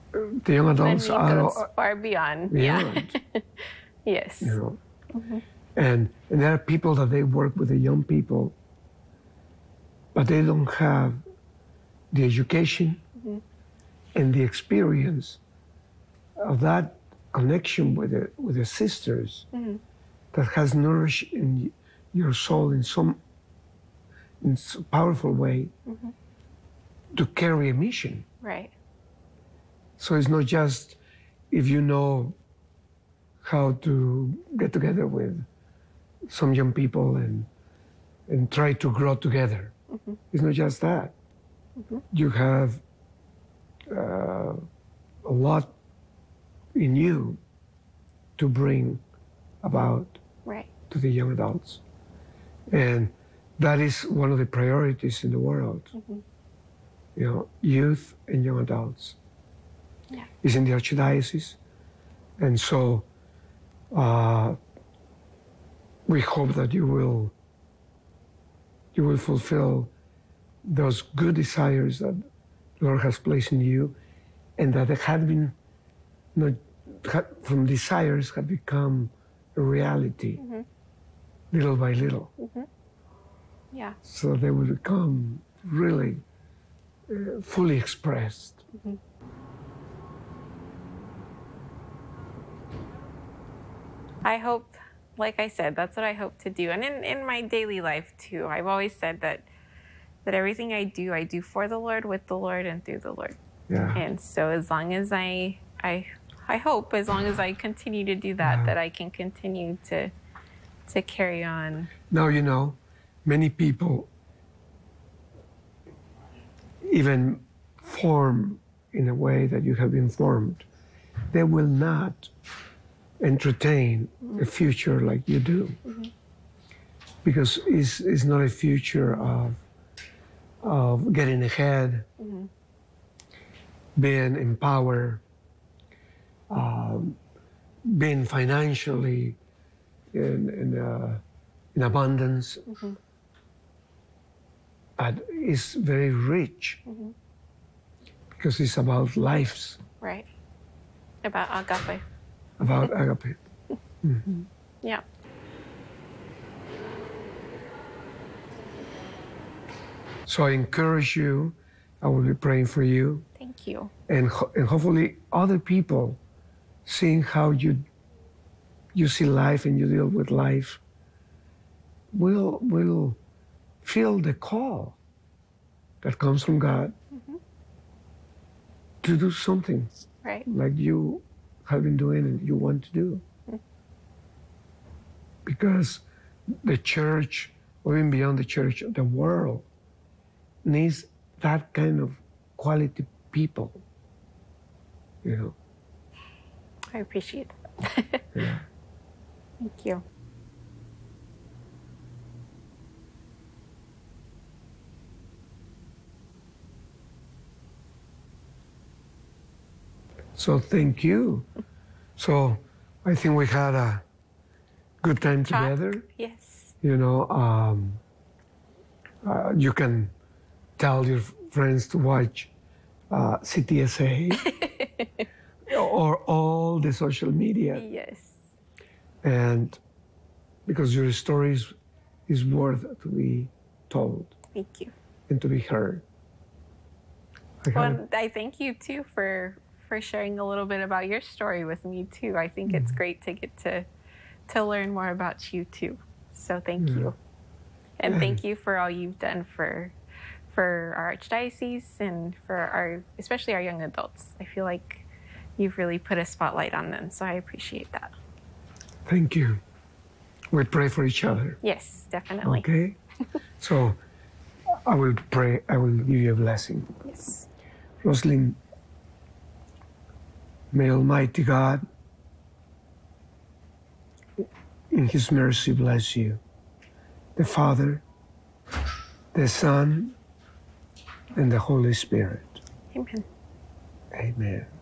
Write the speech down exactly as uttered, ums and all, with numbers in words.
the young The adults need are goes far beyond. beyond. Yeah. Yes. You know, Mm-hmm. and and there are people that they work with the young people, but they don't have the education Mm-hmm. and the experience of that connection with the with the sisters Mm-hmm. that has nourished in your soul in some in so powerful way Mm-hmm. to carry a mission. Right. So it's not just if you know how to get together with some young people and and try to grow together. Mm-hmm. It's not just that. Mm-hmm. You have uh, a lot in you to bring about Right. to the young adults. And that is one of the priorities in the world. Mm-hmm. You know, youth and young adults. Yeah. Is in the Archdiocese. And so uh, we hope that you will you will fulfill those good desires that the Lord has placed in you and that had been not had, from desires have become a reality Mm-hmm. little by little. Mm-hmm. Yeah. So they will become really uh, fully expressed. Mm-hmm. I hope, like I said, that's what I hope to do. And in, in my daily life too, I've always said that that everything I do, I do for the Lord, with the Lord, and through the Lord. Yeah. And so as long as I I I hope as long as I continue to do that, Yeah. that I can continue to to carry on. Now, you know, many people even form in a way that you have been formed. They will not entertain a future like you do. Mm-hmm. Because it's, it's not a future of, of getting ahead, Mm-hmm. being in power, um, being financially in, in, uh, in abundance. Mm-hmm. But it's very rich Mm-hmm. because it's about lives, Right. About agape. about agape. Mhm. Yeah. So I encourage you. I will be praying for you, Thank you. and ho- and hopefully other people, seeing how you you see life and you deal with life, will will feel the call that comes from God Mm-hmm. to do something Right. like you have been doing and you want to do. Mm. Because the church, or even beyond the church, the world needs that kind of quality people, you know. I appreciate that. Yeah. Thank you. So thank you. So I think we had a good time Talk. together. Yes. You know, um, uh, you can tell your friends to watch uh, C T S A or all the social media, Yes. and because your story is, is worth to be told Thank you. and to be heard. I Well, gotta- I thank you too for for sharing a little bit about your story with me too. I think it's great to get to to learn more about you too. So thank Yeah. you, and thank you for all you've done for for our archdiocese and for our especially our young adults. I feel like you've really put a spotlight on them, so I appreciate that. Thank you. We pray for each other. Yes, definitely. Okay? So I will pray, I will give you a blessing. Yes. Rosalind, may Almighty God in His mercy bless you, the Father, the Son, and the Holy Spirit. Amen. Amen.